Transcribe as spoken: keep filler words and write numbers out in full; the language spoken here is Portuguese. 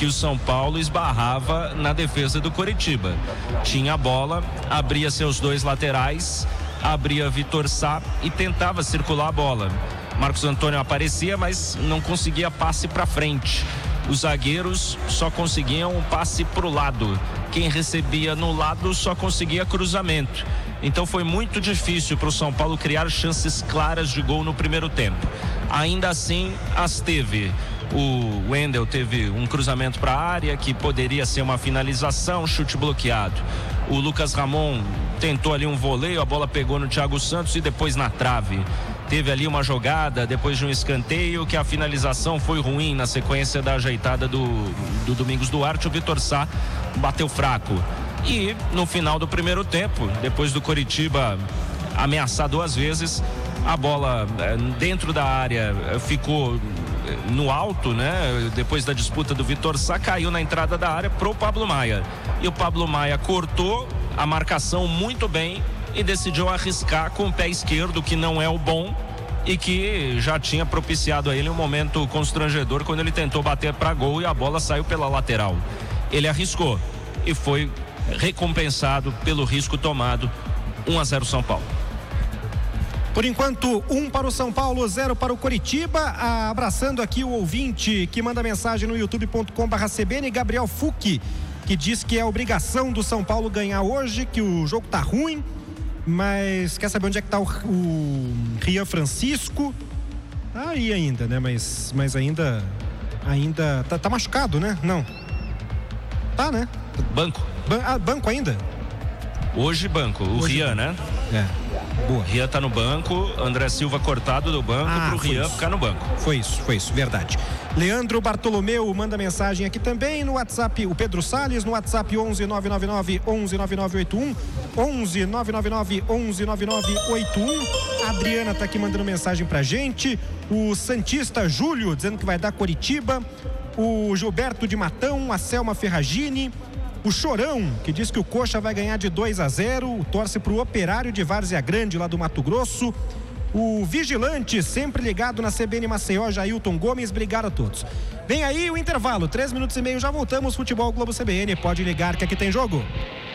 que o São Paulo esbarrava na defesa do Coritiba. Tinha a bola, abria seus dois laterais, abria Vitor Sá e tentava circular a bola. Marcos Antônio aparecia, mas não conseguia passe para frente. Os zagueiros só conseguiam um passe para o lado. Quem recebia no lado só conseguia cruzamento. Então foi muito difícil para o São Paulo criar chances claras de gol no primeiro tempo. Ainda assim, as teve. O Wendel teve um cruzamento para a área que poderia ser uma finalização, chute bloqueado. O Lucas Ramon tentou ali um voleio, a bola pegou no Thiago Santos e depois na trave. Teve ali uma jogada depois de um escanteio que a finalização foi ruim na sequência da ajeitada do, do Domingos Duarte. O Vitor Sá bateu fraco. E no final do primeiro tempo, depois do Coritiba ameaçar duas vezes, a bola dentro da área ficou no alto, né? Depois da disputa do Vitor Sá, caiu na entrada da área pro Pablo Maia. E o Pablo Maia cortou a marcação muito bem e decidiu arriscar com o pé esquerdo, que não é o bom e que já tinha propiciado a ele um momento constrangedor quando ele tentou bater para gol e a bola saiu pela lateral. Ele arriscou e foi recompensado pelo risco tomado. um a zero São Paulo. Por enquanto, um para o São Paulo, zero para o Coritiba. Ah, abraçando aqui o ouvinte que manda mensagem no youtube ponto com barra C B N, Gabriel Fucchi, que diz que é obrigação do São Paulo ganhar hoje, que o jogo tá ruim, mas quer saber onde é que tá o, o Rian Francisco. Tá aí ainda, né? Mas, mas ainda, ainda tá, tá machucado, né? Não. Tá, né? Banco. Ban- ah, banco ainda? Hoje banco, o Hoje Rian, né? É. Boa. Rian tá no banco, André Silva cortado do banco Ah, pro Rian isso. ficar no banco. Foi isso, foi isso, verdade. Leandro Bartolomeu manda mensagem aqui também no WhatsApp, o Pedro Salles no WhatsApp onze nove nove nove onze nove nove oito um, onze nove nove nove onze nove nove oito um. A Adriana tá aqui mandando mensagem pra gente. O Santista Júlio dizendo que vai dar Coritiba. O Gilberto de Matão, a Selma Ferragini. O Chorão, que diz que o Coxa vai ganhar de dois a zero, torce pro Operário de Várzea Grande, lá do Mato Grosso. O Vigilante, sempre ligado na C B N Maceió, Jailton Gomes, obrigado a todos. Vem aí o intervalo, três minutos e meio, já voltamos, Futebol Globo C B N, pode ligar que aqui tem jogo.